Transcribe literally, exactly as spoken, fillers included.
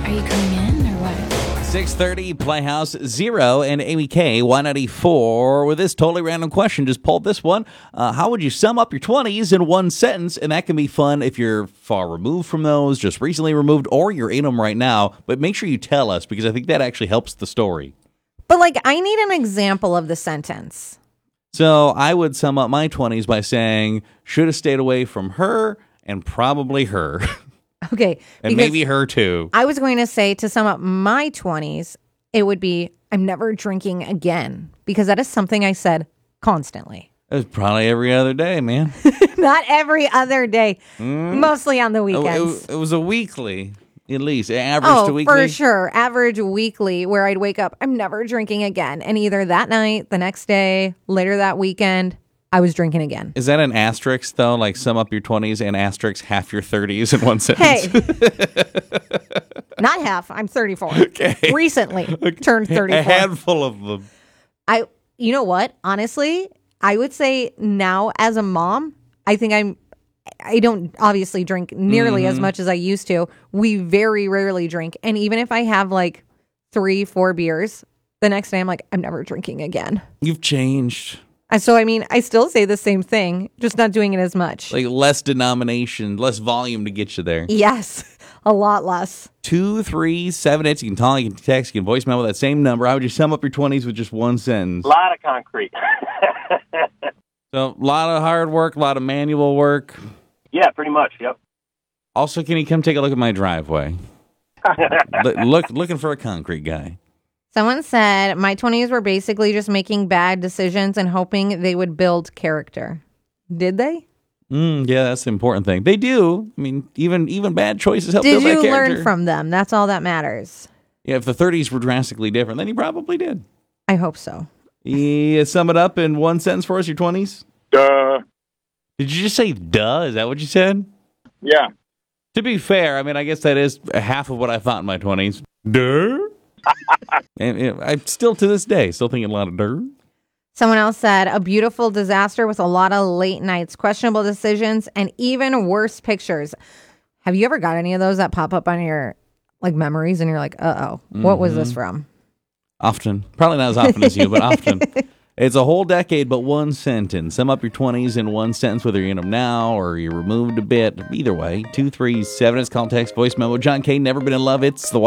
Are you coming in or what? six thirty, Playhouse, Zero, and Amy K, one ninety-four. With this totally random question, just pulled this one. Uh, how would you sum up your twenties in one sentence? And that can be fun if you're far removed from those, just recently removed, or you're in them right now. But make sure you tell us, because I think that actually helps the story. But, like, I need an example of the sentence. So I would sum up my twenties by saying, should have stayed away from her and probably her. Okay. And maybe her too. I was going to say, to sum up my twenties, it would be, I'm never drinking again. Because that is something I said constantly. It was probably every other day, man. Not every other day. Mm. Mostly on the It, weekends. it, it was a weekly, at least. Average Oh, to weekly. for sure. Average weekly, where I'd wake up, I'm never drinking again. And either that night, the next day, later that weekend, I was drinking again. Is that an asterisk, though? Like, sum up your twenties and asterisk half your thirties in one sentence? Hey. Not half. I'm thirty-four. Okay. Recently turned thirty-four. A handful of them. I, you know what? Honestly, I would say now as a mom, I think I'm, I don't obviously drink nearly Mm-hmm. as much as I used to. We very rarely drink. And even if I have like three, four beers, the next day I'm like, I'm never drinking again. You've changed. And so, I mean, I still say the same thing, just not doing it as much. Like, less denomination, less volume to get you there. Yes, a lot less. Two, three, seven, eight. You can call, you can text, you can voicemail with that same number. How would you sum up your twenties with just one sentence? A lot of concrete. So, a lot of hard work, a lot of manual work. Yeah, pretty much, yep. Also, can you come take a look at my driveway? look, look, looking for a concrete guy. Someone said, my twenties were basically just making bad decisions and hoping they would build character. Did they? Mm, yeah, that's the important thing. They do. I mean, even even bad choices help Did build that you character. learn from them? That's all that matters. Yeah, if the thirties were drastically different, then you probably did. I hope so. Yeah, sum it up in one sentence for us, your twenties? Duh. Did you just say duh? Is that what you said? Yeah. To be fair, I mean, I guess that is half of what I thought in my twenties. Duh? and, and I'm still, to this day, still thinking a lot of duh. Someone else said, a beautiful disaster with a lot of late nights, questionable decisions, and even worse pictures. Have you ever got any of those that pop up on your like memories and you're like, uh-oh, what Mm-hmm. was this from? Often. Probably not as often as you, but often. It's a whole decade, but one sentence. Sum up your twenties in one sentence, whether you're in them now or you're removed a bit. Either way, two three seven is call, text, voice memo. John K, never been in love. It's the